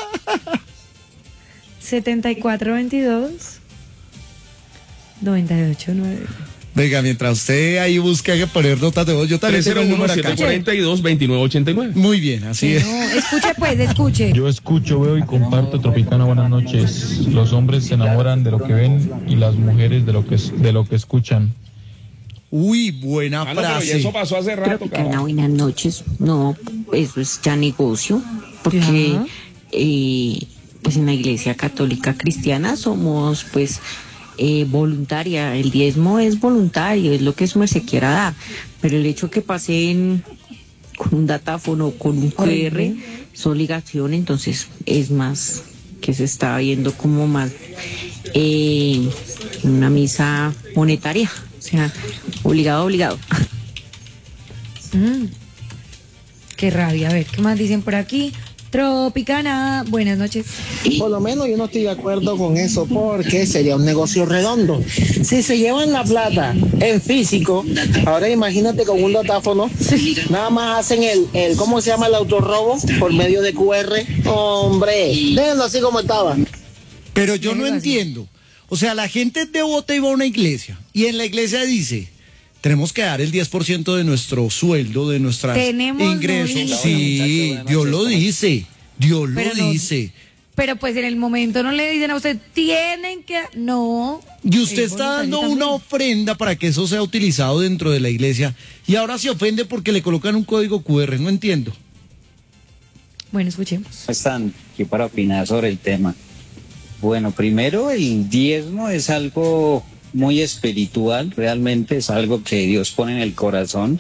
setenta y cuatro veintidós, noventa y ocho nueve. Venga, mientras usted ahí busca que poner notas de voz, yo también tengo el número acá. tres cero uno, siete cuatro dos, dos nueve ocho nueve. Muy bien, así es. No, escuche pues, escuche. Yo escucho, veo y comparto Tropicana. Buenas noches. Los hombres se enamoran de lo que ven y las mujeres de lo que de lo que escuchan. Uy, buena Ah, no, pero ya frase. eso pasó hace rato, Tropicana, cabrón. buenas noches. No, eso es ya negocio, porque Ya. eh, pues en la iglesia católica cristiana somos pues eh, voluntaria, el diezmo es voluntario, es lo que su merced quiera dar, pero el hecho que pasen con un datáfono, con un Q R, es obligación, entonces es más que se está viendo como más eh, una misa monetaria, o sea, obligado, obligado. Mm. Qué rabia, a ver, ¿qué más dicen por aquí? Tropicana, buenas noches. Por lo menos yo no estoy de acuerdo con eso porque sería un negocio redondo. Si se llevan la plata en físico, ahora imagínate con un datáfono, nada más hacen el, el ¿cómo se llama? El autorrobo por medio de Q R. Hombre, déjenlo así como estaba. Pero yo no Déjelo así. entiendo. O sea, la gente es devota y va a una iglesia. Y en la iglesia dice, tenemos que dar el diez por ciento de nuestro sueldo, de nuestros Tenemos, no ingresos. dice. Sí, Dios lo dice. Dios lo Pero no- dice. Pero pues en el momento no le dicen a usted, tienen que... No. Y usted Es está dando voluntario una también. ofrenda para que eso sea utilizado dentro de la iglesia. Y ahora se ofende porque le colocan un código Q R. No entiendo. Bueno, escuchemos. ¿Cómo están? Aquí para opinar sobre el tema. Bueno, primero el diezmo es algo muy espiritual, realmente es algo que Dios pone en el corazón.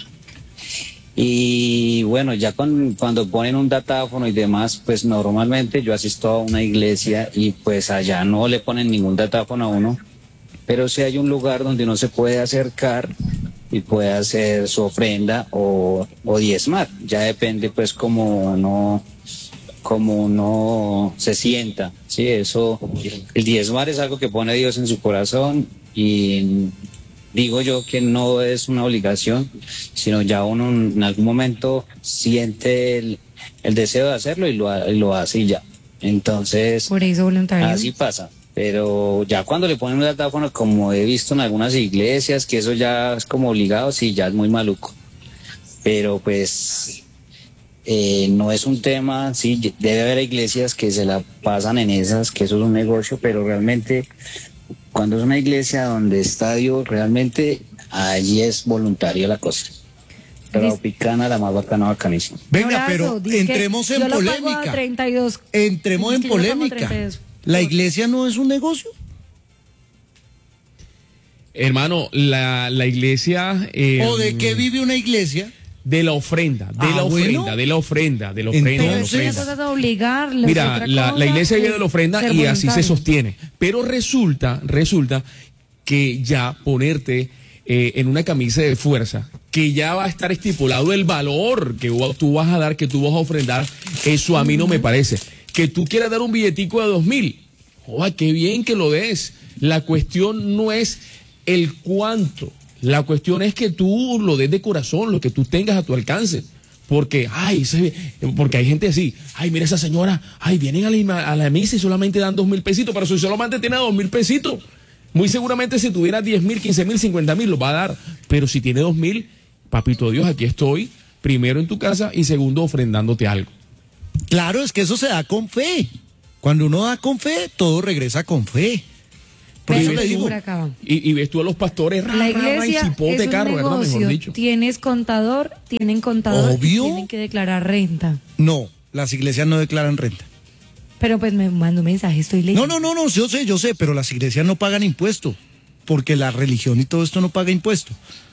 Y bueno, ya con, cuando ponen un datáfono y demás, pues normalmente yo asisto a una iglesia y pues allá no le ponen ningún datáfono a uno, pero sí hay un lugar donde uno se puede acercar y puede hacer su ofrenda o, o diezmar. Ya depende pues como uno, como uno se sienta, ¿sí? Eso, el diezmar es algo que pone Dios en su corazón y digo yo que no es una obligación, sino ya uno en algún momento siente el, el deseo de hacerlo y lo, ha- y lo hace y ya. Entonces, Por eso voluntario. así pasa. Pero ya cuando le ponen un datáfono, como he visto en algunas iglesias, que eso ya es como obligado, sí, ya es muy maluco. Pero pues eh, no es un tema, sí, debe haber iglesias que se la pasan en esas, que eso es un negocio, pero realmente cuando es una iglesia donde está Dios, realmente allí es voluntaria la cosa. Pero Dis- Picana, la más bacana, bacanísima. Venga, Abrazo, pero dice que entremos en yo lo pago a polémica. treinta y dos. Entremos Es en que yo lo pago a polémica. treinta y dos. ¿La iglesia no es un negocio? Hermano, la, la iglesia... eh, ¿O de qué vive una iglesia? De la ofrenda, de Ah, la ofrenda, bueno. de la ofrenda, de la ofrenda, de la Pero es una ofrenda. cosa de obligarles. Mira, otra la, cosa la iglesia vive de es la ofrenda ser y así se voluntario. sostiene. Pero resulta, resulta que ya ponerte eh, en una camisa de fuerza, que ya va a estar estipulado el valor que va- tú vas a dar, que tú vas a ofrendar, eso a mí no me parece. Que tú quieras dar un billetico de dos mil, joder, qué bien que lo des. La cuestión no es el cuánto, la cuestión es que tú lo des de corazón, lo que tú tengas a tu alcance. Porque, ay, se- porque hay gente así, ay, mira esa señora, ay, vienen a la, a la misa y solamente dan dos mil pesitos, pero si solamente tiene dos mil pesitos, muy seguramente si tuviera diez mil, quince mil, cincuenta mil, lo va a dar, pero si tiene dos mil, papito Dios, aquí estoy, primero en tu casa y segundo ofrendándote algo. Claro, es que eso se da con fe. Cuando uno da con fe, todo regresa con fe. Por Pero eso y le ves digo. tú- Por acá. Y, y ves tú a los pastores, ra, La ra, ra, y iglesia cipote es un carro, ¿verdad? Mejor negocio. dicho. Tienes contador, tienen contador, y Obvio. tienen que declarar renta. No, las iglesias no declaran renta. Pero pues me mando un mensaje, estoy leyendo. No, no, no, no, yo sé, yo sé, pero las iglesias no pagan impuesto, porque la religión y todo esto no paga impuesto.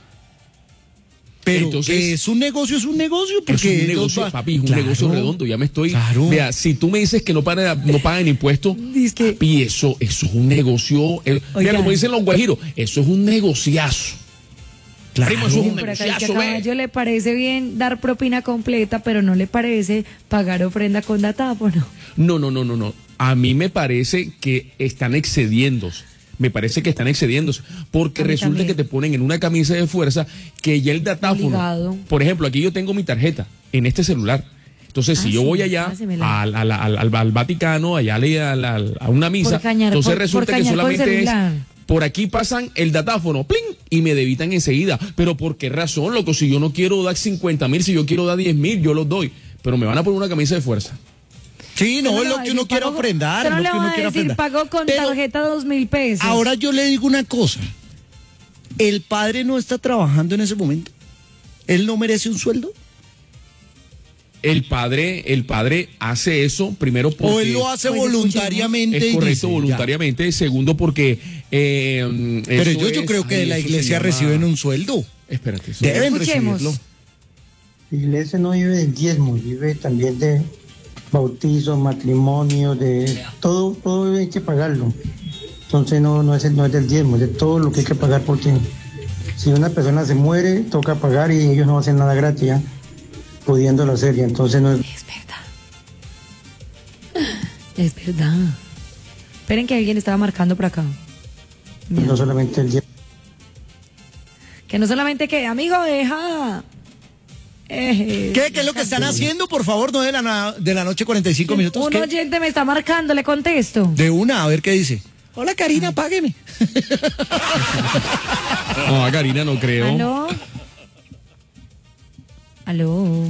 Pero Entonces- que es un negocio, es un negocio, Es porque un negocio, ellos va- papi, es un Claro. negocio redondo. Ya me estoy. Claro. Vea, si tú me dices que no pagan, no pagan impuestos, Dizque- papi, eso, eso es un negocio. eh, mira, Oigan. como dicen los guajiros, eso es un negociazo. Claro. Primo, eso es un Por acá dice que a negociazo, ve. Caballo le parece bien dar propina completa, pero no le parece pagar ofrenda con datáfono. No, no, no, no, no. A mí me parece que están excediéndose. Me parece que están excediéndose. Porque A mí resulta también. que te ponen en una camisa de fuerza que ya el datáfono. Obligado. Por ejemplo, aquí yo tengo mi tarjeta en este celular. Entonces, Ah, si yo sí, voy allá pásemela. al, al, al, al- al Vaticano, allá le- al- al- a una misa, Por cañar- entonces por- resulta por que cañar con solamente es. celular. Por aquí pasan el datáfono, ¡pling! Y me debitan enseguida. Pero ¿por qué razón, loco? Si yo no quiero dar cincuenta mil, si yo quiero dar diez mil, yo los doy. Pero me van a poner una camisa de fuerza. Sí, no, Usted es le lo va a que uno decir, quiere pago- ofrendar. usted no es le lo que va uno a quiere decir, ofrendar. pagó con Pero tarjeta dos mil pesos. ahora yo le digo una cosa. ¿El padre no está trabajando en ese momento? ¿Él no merece un sueldo? El padre, el padre hace eso, primero porque... ¿O él lo hace Pues voluntariamente? Es y correcto, dice, ya. voluntariamente. Segundo, porque... eh, Pero eso yo, yo es- creo que ay, de la eso se iglesia llama- reciben un sueldo. Espérate. eso- Deben Escuchemos. recibirlo. La iglesia no vive del diezmo, vive también de bautizo, matrimonio, de todo, todo hay que pagarlo. Entonces no, no, es, el- no es del diezmo, es de todo lo que hay que pagar, porque si una persona se muere, toca pagar y ellos no hacen nada gratis, ¿ya? Pudiéndolo hacer, y entonces no es... Es verdad. Es verdad. Esperen que alguien estaba marcando por acá. Ya. no solamente el diezmo. Que no solamente que, amigo, deja. Eh, ¿Qué, ¿Qué es lo que están haciendo? Por favor, no de la, na- de la noche cuarenta y cinco minutos. Un ¿Qué? oyente me está marcando, le contesto. De una, a ver qué dice. Hola Karina, págueme. No, a Karina no creo. ¿Aló? ¿Aló?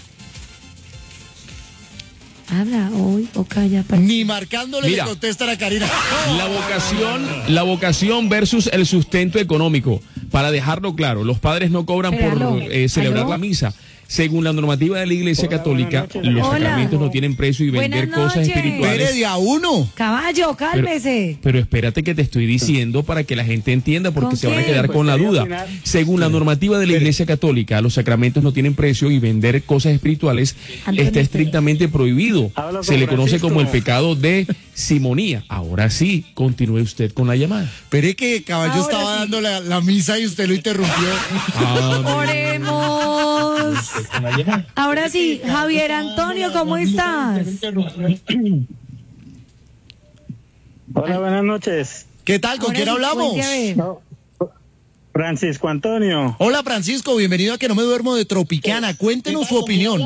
Habla hoy o calla. para- Ni marcándole Mira. le contestan a Karina. La vocación, la vocación versus el sustento económico. Para dejarlo claro, los padres no cobran Pero, por aló, eh, celebrar aló. la misa. Según la normativa de la Iglesia Católica, los Hola. sacramentos no tienen precio y vender Buenas cosas noches. espirituales. Espere de a uno. Caballo, cálmese. Pero espérate que te estoy diciendo para que la gente entienda porque ¿Con se van a qué? quedar con la duda. Según la normativa de la Iglesia Católica, los sacramentos no tienen precio y vender cosas espirituales Antonio, está estrictamente prohibido. Habla con Se le conoce Francisco. como el pecado de simonía. Ahora sí, continúe usted con la llamada. Espere que Caballo Ahora estaba sí. dando la, la misa y usted lo interrumpió. Oremos. Ahora sí, Javier Antonio, ¿cómo estás? Hola, buenas noches. ¿Qué tal? ¿Con Ahora quién sí, hablamos? cuente a ver. Francisco Antonio. Hola Francisco, bienvenido a Que No Me Duermo de Tropicana. Cuéntenos su opinión.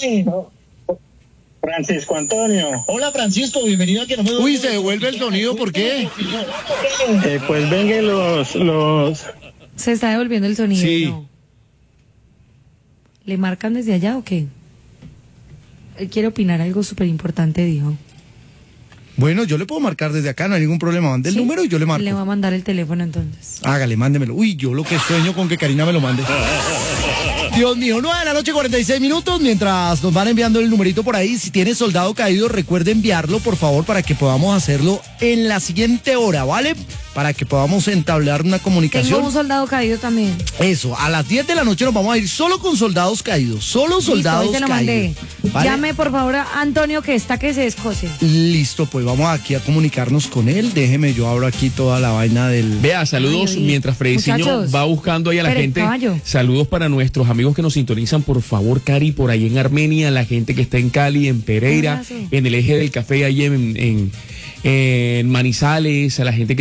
Francisco Antonio. Hola Francisco, bienvenido a Que No Me Duermo. Uy, se devuelve el sonido, ¿por qué? Eh, pues vengan los, los... Se está devolviendo el sonido. Sí. ¿no? ¿Le marcan desde allá o qué? Él quiere opinar algo súper importante, dijo. Bueno, yo le puedo marcar desde acá, no hay ningún problema. Mande el ¿Sí? número y yo le marco. Le va a mandar el teléfono entonces. Hágale, mándemelo. Uy, yo lo que sueño con que Karina me lo mande. Dios mío, nueve de la noche, cuarenta y seis minutos. Mientras nos van enviando el numerito por ahí, si tiene soldado caído, recuerde enviarlo, por favor, para que podamos hacerlo en la siguiente hora, ¿vale? Para que podamos entablar una comunicación. Tengo un soldado caído también. Eso, a las diez de la noche nos vamos a ir solo con soldados caídos. Solo soldados Listo, ahí te lo mandé. caídos. ¿vale? Llame por favor a Antonio que está que se descose. Listo, pues vamos aquí a comunicarnos con él. Déjeme, yo abro aquí toda la vaina del... Vea, saludos Ay, oye. mientras Frediciño Muchachos, va buscando ahí a la espere, gente. caballo. Saludos para nuestros amigos que nos sintonizan, por favor, Cari, por ahí en Armenia, la gente que está en Cali, en Pereira, Abrazo. en el eje del café, ahí en, en, en Manizales, a la gente que también nos sintoniza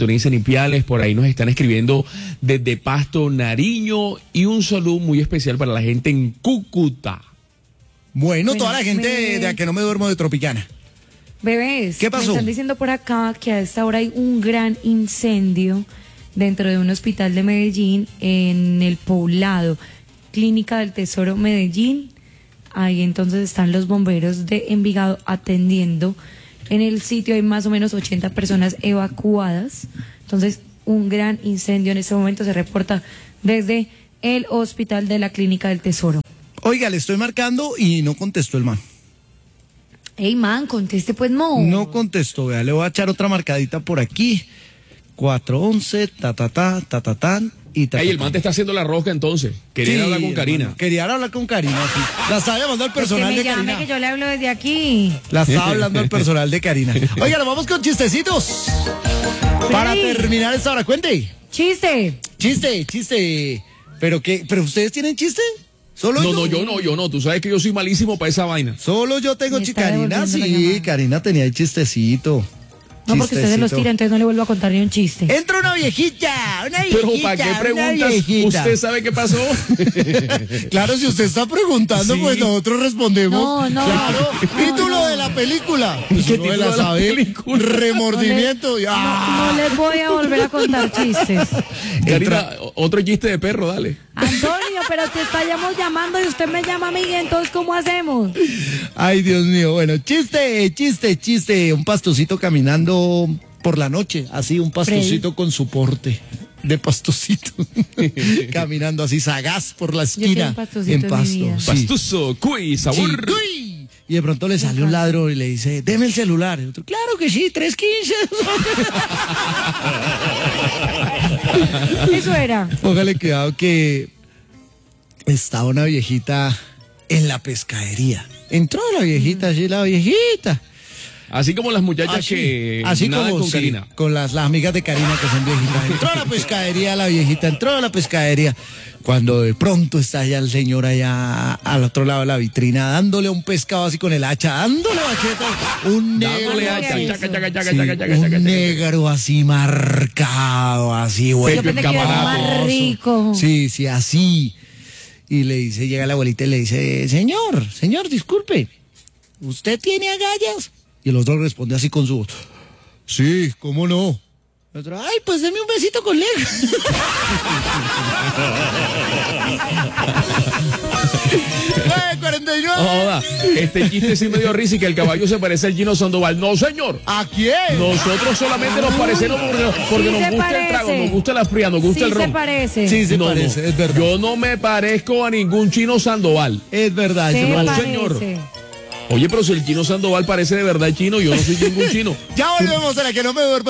sintonizan Ipiales, por ahí nos están escribiendo desde Pasto, Nariño, y un saludo muy especial para la gente en Cúcuta. Bueno, Bueno, toda la gente me- de A Que No Me Duermo de Tropicana. Bebés, ¿Qué pasó? me están diciendo por acá que a esta hora hay un gran incendio dentro de un hospital de Medellín en el poblado Clínica del Tesoro Medellín. Ahí entonces están los bomberos de Envigado atendiendo. En el sitio hay más o menos ochenta personas evacuadas. Entonces, un gran incendio en este momento se reporta desde el hospital de la Clínica del Tesoro. Oiga, le estoy marcando y no contestó el man. Ey, man, conteste pues, no. No contestó, vea, le voy a echar otra marcadita por aquí. cuatro once, ta ta ta, ta ta tan y ta. Ey, ta, el man tan. te está haciendo la rosca entonces. Quería Sí, hablar con Karina. hermano, quería hablar con Karina, sí. La estaba llamando al Pues que personal me de llame, Karina. que yo le hablo desde aquí. La estaba hablando al personal de Karina. Oiga, nos vamos con chistecitos. Para Freddy. terminar esta hora, cuente. Chiste. Chiste, chiste. ¿Pero qué? ¿Pero ustedes tienen chiste? ¿Solo No, yo? no, yo no, yo no. Tú sabes que yo soy malísimo para esa vaina. Solo yo tengo Me chi- está Karina, devolviendo la sí, llamada. Karina tenía el chistecito. No, porque ustedes se los Chistecito. tiran, entonces no le vuelvo a contar ni un chiste. Entra una viejita, una viejita. Pero ¿para qué una preguntas? viejita. ¿Usted sabe qué pasó? Claro, si usted está preguntando, Sí. pues nosotros respondemos. No, no. Claro. No, Título no. de la película. ¿Qué Pues uno título la de la sabe. película? Remordimiento. y- No, ¡ah! no les voy a volver a contar chistes. Karina, o- otro chiste de perro, dale. Antonio, pero te estamos llamando y usted me llama a mí, entonces ¿cómo hacemos? Ay, Dios mío. Bueno, chiste, chiste, chiste. Un pastucito caminando por la noche. Así, un pastucito con su porte de pastocito. Caminando así, sagaz por la quiero esquina. un pastocito en mi pasto. vida. sí. Pastuso, cuy, sabor. Sí, uy. Y de pronto le sale un ladrón y le dice, deme el celular. Y otro, claro que sí, tres quince. Eso era. Póngale cuidado que estaba una viejita en la pescadería. Entró la viejita, sí, la viejita. Así como las muchachas Así, que así nadan como con sí, Karina. con las, las amigas de Karina que son viejitas. Entró a la pescadería la viejita, entró a la pescadería. Cuando de pronto está ya el señor allá al otro lado de la vitrina dándole a un pescado así con el hacha, dándole bacheta, un negro, Dándole hacha, hacha, eso. chaca, chaca, chaca, sí, chaca, chaca, un chaca, chaca. negro así marcado, así Yo bueno. pensé que era camarada. más rico. Sí, sí, así. Y le dice, llega la abuelita y le dice, señor, señor, disculpe, ¿usted tiene agallas? Y el otro responde así con su voz, sí, ¿cómo no? El otro, ay, pues deme un besito con lejos. nueve cuarenta y nueve. Joda, este chiste sí me dio risa y que el caballo se parece al Gino Sandoval. No, señor. ¿A quién? Nosotros solamente nos parecemos porque, porque Sí nos se gusta el trago, parece. nos gusta la fría, nos gusta Sí el se ron. parece. Sí, se No, parece, no. es verdad. Yo no me parezco a ningún Chino Sandoval. Es verdad. Se es verdad. no, parece. señor. Oye, pero si el Chino Sandoval parece de verdad chino, yo no soy ningún chino. Ya volvemos a La Que No Me Duermo.